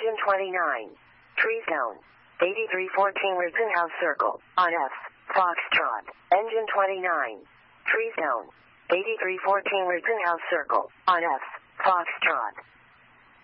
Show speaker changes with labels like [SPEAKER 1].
[SPEAKER 1] Engine 29. Tree zone. 8314 Ritzenhouse Circle. On F. Foxtrot. Engine 29. Tree zone. 8314 Ritzenhouse Circle. On F. Foxtrot.